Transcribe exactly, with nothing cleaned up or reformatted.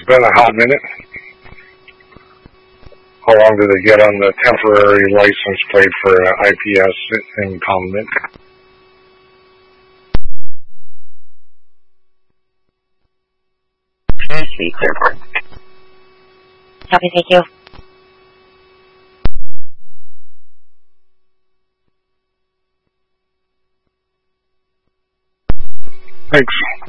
It's been a hot minute. How long did they get on the temporary license plate for uh, I P S impoundment? Please clear. Copy, thank you. Thanks.